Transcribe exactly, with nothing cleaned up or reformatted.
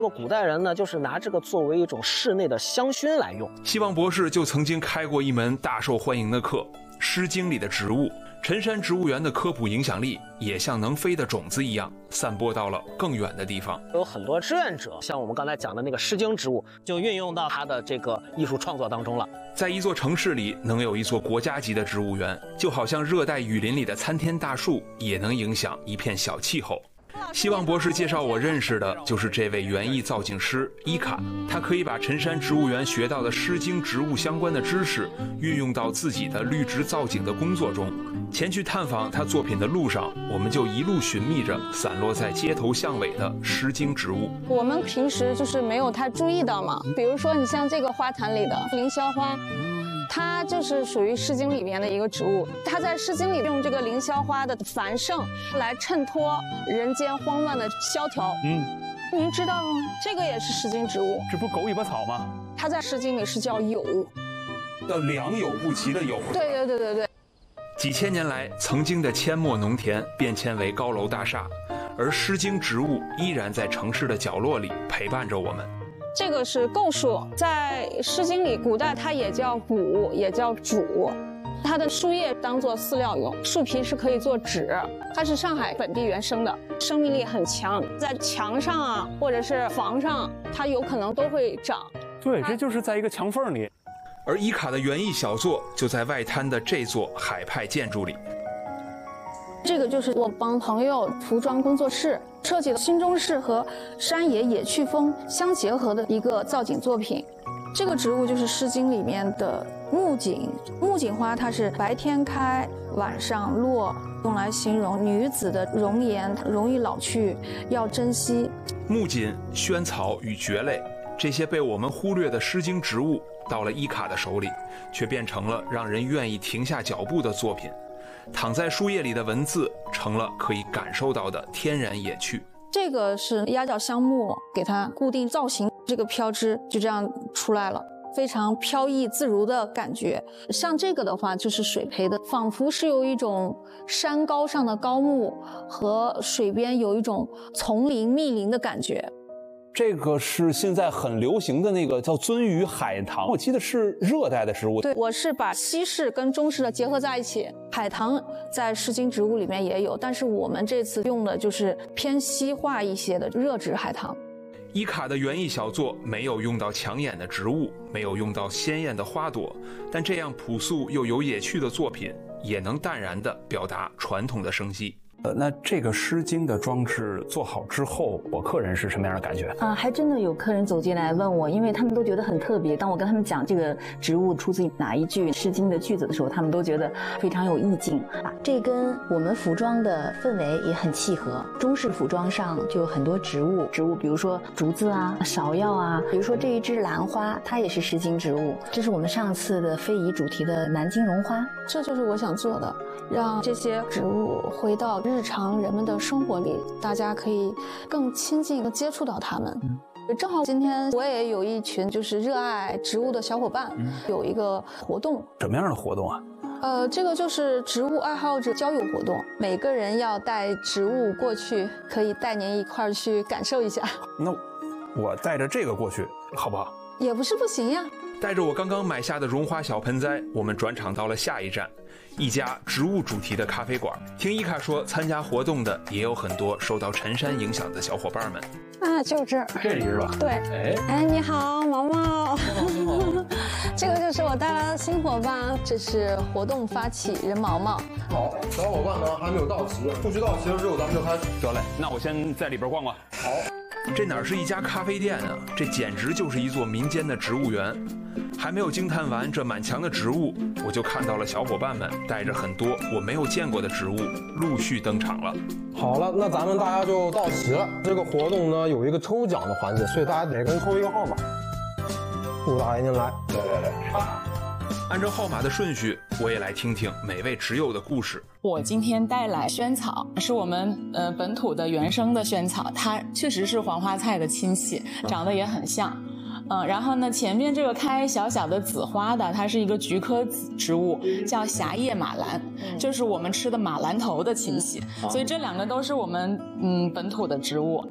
这个古代人呢，就是拿这个作为一种室内的香薰来用。 希望博士就曾经开过一门大受欢迎的课，《诗经》里的植物。陈山植物园的科普影响力也像能飞的种子一样，散播到了更远的地方。 有很多志愿者，像我们刚才讲的那个《诗经》植物，就运用到他的这个艺术创作当中了。 在一座城市里能有一座国家级的植物园，就好像热带雨林里的参天大树，也能影响一片小气候。希望博士介绍我认识的就是这位园艺造景师伊卡，他可以把陈山植物园学到的《诗经》植物相关的知识运用到自己的绿植造景的工作中。前去探访他作品的路上，我们就一路寻觅着散落在街头巷尾的《诗经》植物。 我们平时就是没有太注意到嘛，比如说你像这个花坛里的凌霄花，它就是属于《诗经》里面的一个植物。它在《诗经》里用这个凌霄花的繁盛来衬托人间慌乱的萧条。嗯，您知道吗？这个也是《诗经》植物。 这不狗尾巴草吗？ 它在《诗经》里是叫酉， 叫良莠不齐的酉。 对对对对对。 几千年来，曾经的阡陌农田变迁为高楼大厦，而《诗经》植物依然在城市的角落里陪伴着我们。 这个是构树，在《诗经》里，古代它也叫谷，也叫渚。它的树叶当做饲料用，树皮是可以做纸。它是上海本地原生的，生命力很强，在墙上啊，或者是房上，它有可能都会长。 对，这就是在一个墙缝里。 而伊卡的园艺小作就在外滩的这座海派建筑里。 这个就是我帮朋友服装工作室设计的新中式和山野野趣风相结合的一个造景作品。这个植物就是《诗经》里面的木槿。木槿花它是白天开，晚上落，用来形容女子的容颜容易老去，要珍惜。 木槿、萱草与蕨类，这些被我们忽略的《诗经》植物，到了伊卡的手里，却变成了让人愿意停下脚步的作品。躺在书页里的文字，成了可以感受到的天然野趣。 这个是压角香木，给它固定造型，这个飘枝就这样出来了，非常飘逸自如的感觉。像这个的话，就是水培的，仿佛是有一种山高上的高木和水边有一种丛林密林的感觉。 这个是现在很流行的那个叫鳟鱼海棠，我记得是热带的植物。 对，我是把西式跟中式的结合在一起。海棠在《诗经》植物里面也有，但是我们这次用的就是偏西化一些的热植海棠。 伊卡的园艺小作没有用到抢眼的植物，没有用到鲜艳的花朵，但这样朴素又有野趣的作品，也能淡然地表达传统的生机。 呃，那这个《诗经》的装置做好之后，我客人是什么样的感觉？ 啊，还真的有客人走进来问我，因为他们都觉得很特别。当我跟他们讲这个植物出自于哪一句《诗经》的句子的时候，他们都觉得非常有意境啊。 这跟我们服装的氛围也很契合。中式服装上就有很多植物，植物比如说竹子啊、芍药啊，比如说这一支兰花，它也是《诗经》植物。这是我们上次的非遗主题的南京绒花。 这就是我想做的，让这些植物回到日常人们的生活里，大家可以更亲近、更接触到它们。嗯、正好今天我也有一群就是热爱植物的小伙伴，嗯、有一个活动。 什么样的活动啊？ 呃，这个就是植物爱好者交友活动，每个人要带植物过去，可以带您一块儿去感受一下。 那我带着这个过去好不好？ 也不是不行呀。 带着我刚刚买下的绒花小盆栽，我们转场到了下一站，一家植物主题的咖啡馆。听伊卡说，参加活动的也有很多受到陈山影响的小伙伴们。 啊，就这儿， 这里是吧？ 对。 哎， 哎，你好，毛毛。这个就是我带来的新伙伴，这是活动发起人毛毛。 好，小伙伴呢还没有到齐，不许到齐了之后咱们就开始。 得嘞，那我先在里边逛逛。 好。 这哪是一家咖啡店啊，这简直就是一座民间的植物园。还没有惊叹完这满墙的植物，我就看到了小伙伴们带着很多我没有见过的植物陆续登场了。 好了，那咱们大家就到齐了。这个活动呢有一个抽奖的环节，所以大家每个人抽一个号码。祝大爷您来，来来来。 按照号码的顺序，我也来听听每位植友的故事。 我今天带来萱草，是我们呃本土的原生的萱草，它确实是黄花菜的亲戚，长得也很像。嗯，然后呢，前面这个开小小的紫花的，它是一个菊科植物，叫狭叶马兰，就是我们吃的马兰头的亲戚，所以这两个都是我们嗯本土的植物。